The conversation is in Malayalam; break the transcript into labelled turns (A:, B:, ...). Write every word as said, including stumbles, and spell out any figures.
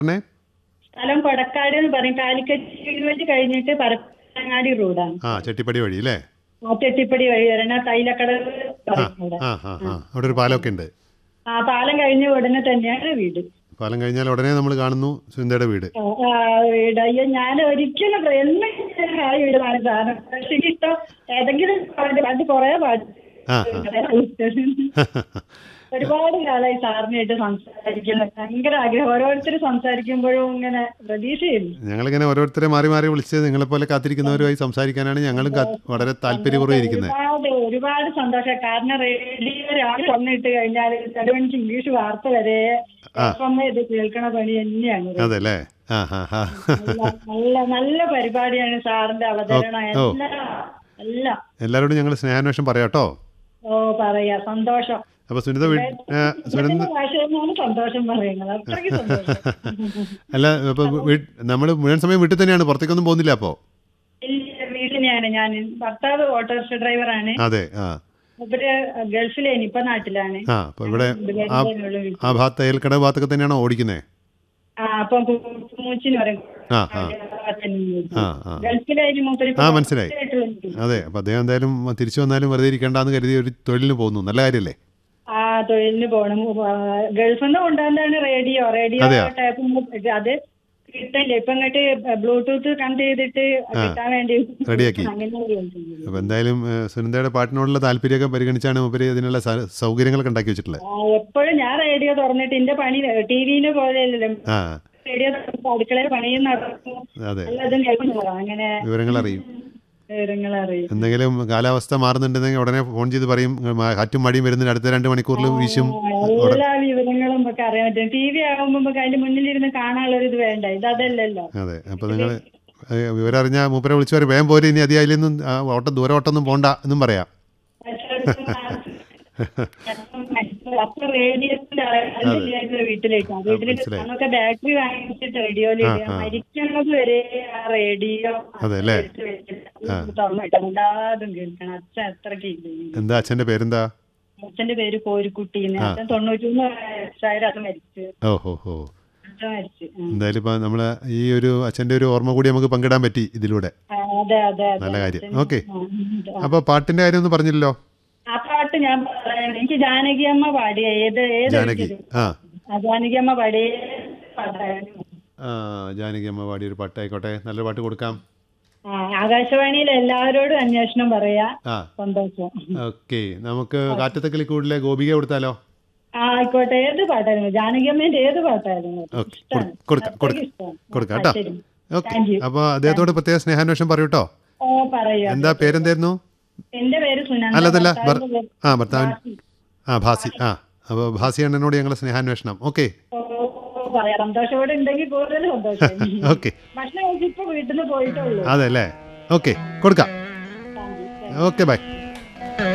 A: പറഞ്ഞേ.
B: സ്ഥലം കൊടക്കാട് എന്ന് പറയും. കാലിക്കറ്റ് വഴി കഴിഞ്ഞിട്ട് പരപ്പനങ്ങാടി റോഡാണ്.
A: ആ ചെട്ടിപ്പടി വഴി അല്ലേ?
B: ആ ചെട്ടിപ്പടി വഴി വരണ തൈലക്കട
A: ആ
B: പറയും ഇവിടെ.
A: ആ ആ ആ അവിടെ ഒരു പാലമൊക്കെ ഉണ്ട്.
B: ആ പാലം കഴിഞ്ഞ ഉടനെ തന്നെയാണ് വീട്.
A: പാലം കഴിഞ്ഞാൽ ഉടനെ നമ്മൾ കാണുന്നു സുനിതയുടെ വീട്.
B: ആ, ആ, വീട് അയ്യോ ഞാൻ ഒരിക്കലും പ്ര- എന്നും ഞാൻ ആ വീടാണ് സാധനം. പക്ഷെ എനിക്കിഷ്ടം ഏതെങ്കിലും പാട്ട് പാട്ട് കുറേ പാട്ട്
A: ആ ആ
B: ഒരുപാട് കാലമായി സാറിനായിട്ട് സംസാരിക്കുന്നത്. ഭയങ്കര ആഗ്രഹം. ഓരോരുത്തർ സംസാരിക്കുമ്പോഴും ഇങ്ങനെ പ്രതീക്ഷയില്ല.
A: ഞങ്ങളിങ്ങനെ ഓരോരുത്തരെ മാറി മാറി വിളിച്ച് നിങ്ങളെപ്പോലെ കാത്തിരിക്കുന്നവരുമായി സംസാരിക്കാനാണ് ഞങ്ങളും കാ- വളരെ താല്പര്യപൂർവ്വം ഇരിക്കുന്നത്.
B: ഒരുപാട് ഒരുപാട് സന്തോഷം. കാരണം റേഡിയോ രാവിലെ വന്നിട്ട് കഴിഞ്ഞാൽ രണ്ടു മണിക്ക് ഇംഗ്ലീഷ് വാർത്ത വരെ എഫ് ഇത് കേൾക്കണ പണി തന്നെയാണ്.
A: അതെ അല്ലേ? ആ ഹാ ഹാ
B: നല്ല നല്ല നല്ല പരിപാടിയാണ് സാറിന്റെ അവതരണം.
A: ഓ.
B: എല്ലാം എല്ലാം
A: എല്ലാവരോടും ഞങ്ങൾ സ്നേഹാന്വേഷണം പറയാം കേട്ടോ.
B: ഓ പറയാ സന്തോഷം.
A: അപ്പോൾ സുനിത വീ ആ, സുനിത
B: ഭാഷ തന്നെയാണ് സന്തോഷം പറയുന്നത്. അത്രയ്ക്ക് സന്തോഷം.
A: അല്ല ഇപ്പോൾ നമ്മൾ മുഴുവൻ സമയം വീട്ടിൽ തന്നെയാണ്, പുറത്തേക്കൊന്നും പോകുന്നില്ല അപ്പോൾ?
B: ഇല്ല, വീട്ടിലാണ്. ഞാൻ ഭർത്താവ് ഓട്ടോറിക്ഷ ഡ്രൈവറാണ്.
A: അതെ. ആ
B: ഇവര് ഗൾഫിലേനി, ഇപ്പൊ നാട്ടിലാണ്.
A: ആ അപ്പോൾ ഇവിടെ ആ ആ ഭാഗത്ത് അയൽക്കട ഭാഗത്തൊക്കെ തന്നെയാണോ ഓടിക്കുന്നത്?
B: ആ അപ്പം മൂച്ചിന് പറയും.
A: ആ ആ ആ ആ
B: ഗൾഫിലായി മൂപ്പര്
A: ആ മനസ്സിലായി. അതെ, അപ്പം അദ്ദേഹം എന്തായാലും തിരിച്ചു വന്നാലും വെറുതെ ഇരിക്കേണ്ടെന്ന് കരുതി ഒരു തൊഴിലിന് പോകുന്നു. നല്ല കാര്യമല്ലേ?
B: ആ തൊഴിലിന് പോണം. ഗൾഫിൽ നിന്ന് കൊണ്ടുവന്നാണ് റേഡിയോ റേഡിയോ
A: അതെയോ?
B: ടൈപ്പ്. അത് കിട്ടില്ല. ഇപ്പൊ ഇങ്ങോട്ട് ബ്ലൂടൂത്ത് കണക്ട് ചെയ്തിട്ട് കിട്ടാൻ വേണ്ടി
A: റെഡിയാക്കി.
B: അങ്ങനെ
A: അപ്പോൾ എന്തായാലും ഏഹ്, സുനിതയുടെ പാട്ടിനോടുള്ള താല്പര്യമൊക്കെ പരിഗണിച്ചാണ് ഉപരി അതിനുള്ള സ- സൗകര്യങ്ങളൊക്കെ ഉണ്ടാക്കി വെച്ചിട്ടുള്ളത്.
B: എപ്പോഴും ഞാൻ റേഡിയോ തുറന്നിട്ട് എന്റെ പണി ടി വിന് പോലെയല്ലല്ലോ.
A: ആ
B: റേഡിയോ അടുക്കളയിൽ പണിയും നടക്കും,
A: അതെ,
B: എല്ലാതും കേൾക്കുന്നതാണ്. അങ്ങനെ
A: വിവരങ്ങൾ അറിയും.
B: വിവരങ്ങൾ അറിയും.
A: എന്തെങ്കിലും കാലാവസ്ഥ മാറുന്നുണ്ടെങ്കിൽ ഉടനെ ഫോൺ ചെയ്ത് പറയും മ- കാറ്റും മടിയും വരുന്നതിന് അടുത്ത രണ്ട് മണിക്കൂറിൽ വീശും. ഉടൻ
B: എല്ലാ വിവരങ്ങളും നമുക്ക് അറിയാൻ പറ്റും. ടി വി ആകുമ്പോ നമുക്ക് അതിന്റെ മുന്നിലിരുന്ന് കാണാനുള്ള ഒരു ഇത് വേണ്ട. ഇത് അതല്ലല്ലോ.
A: അതെ. അപ്പോൾ നിങ്ങൾ വിവരം അറിഞ്ഞാൽ മൂപ്പരെ വിളിച്ചു പറയും വേഗം പോരെ, ഇനി അധികം അതിലൊന്നും ആ, ഓട്ടം ദൂരം ഓട്ടമൊന്നും പോണ്ട എന്നും പറയാം.
B: അപ്പൊ റേഡിയോത്തിന്റെ വീട്ടിലേക്ക് വീട്ടിലേക്ക് നമുക്ക് ബാറ്ററി വാങ്ങിച്ചിട്ട് റേഡിയോയിലേക്ക് മരിക്കുന്നത് വരെ ആ റേഡിയോ
A: അതെ അല്ലേ?
B: തുറന്നിട്ട് എല്ലാതും കേൾക്കണം. അച്ഛൻ അത്രയ്ക്ക്
A: എന്താ അച്ഛൻ്റെ പേരെന്താ?
B: അച്ഛന്റെ പേര് കോരിക്കുട്ടീന്ന്. അച്ഛൻ തൊണ്ണൂറ്റിമൂന്ന് വയസ്സായാലും അത് മരിച്ചു.
A: ഓ ഹോ ഹോ
B: അച്ഛൻ മരിച്ചു.
A: എന്തായാലും ഇപ്പം നമ്മൾ ഈ ഒരു അച്ഛൻ്റെ ഒരു ഓർമ്മ കൂടി നമുക്ക് പങ്കിടാൻ പറ്റി ഇതിലൂടെ.
B: ആ, അതെ അതെ അതെ.
A: നല്ല കാര്യം.
B: അച്ഛൻ-
A: ഓക്കെ.
B: ആ, ആ.
A: അപ്പോൾ പാട്ടിൻ്റെ കാര്യം ഒന്നും പറഞ്ഞില്ലല്ലോ.
B: ആ പാട്ട് ഞാൻ പറയണം. എനിക്ക് ജാനകി അമ്മ പാടിയ ഏത് ഏത്
A: ജാനകി. ആ
B: ആ, ജാനകി അമ്മ പാടിയ പാട്ടായിരുന്നു.
A: ആ ജാനകി അമ്മ പാടിയൊരു പാട്ടായിക്കോട്ടെ, നല്ലൊരു പാട്ട് കൊടുക്കാം.
B: ആ ആകാശവാണിയിൽ എല്ലാവരോടും അന്വേഷണം പറയാ.
A: ആ
B: സന്തോഷം.
A: ഓക്കെ. നമുക്ക് കാറ്റത്തക്കിളി കൂടുതലെ ഗോപിക കൊടുത്താലോ?
B: ആ ആയിക്കോട്ടെ. ഏത് പാട്ടായിരുന്നു? ജാനകി അമ്മേന്റെ ഏത് പാട്ടായിരുന്നു?
A: ഓക്കെ,
B: ഇഷ്ടമാണ്.
A: കൊടുക്കാം കൊടുക്കാം
B: അത്രയ്ക്ക് ഇഷ്ടമാണ്.
A: കൊടുക്കാം
B: ആ,
A: കേട്ടോ.
B: ശരി.
A: ഓക്കെ.
B: Thank you.
A: അപ്പോൾ അദ്ദേഹത്തോട് പ്രത്യേക സ്നേഹാന്വേഷണം പറയൂ കേട്ടോ.
B: ഓ പറയാ.
A: എന്താ പേരെന്തായിരുന്നു?
B: എന്റെ പേര് സുനന്ദ.
A: അല്ലതല്ല ഭർ-
B: ഭർത്താവിന്റെ പേര്
A: ആ ഭർത്താവിൻ
B: ഭാസി.
A: ആ ഭാസി. ആ അപ്പോൾ ഭാസി അണ്ണനോട് ഞങ്ങൾ സ്നേഹാന്വേഷണം. ഓക്കെ
B: ഓ, ഓ, പറയാം. സന്തോഷത്തോടെ ഉണ്ടെങ്കിൽ കൂടുതൽ സന്തോഷം.
A: ഓക്കെ.
B: ഭക്ഷണം കഴിച്ച് ഇപ്പൊ വീട്ടിൽ നിന്ന് പോയിട്ടേ ഉള്ളൂ.
A: അതെ അല്ലേ? ഓക്കെ കൊടുക്കാം.
B: Thank you.
A: Okay bye.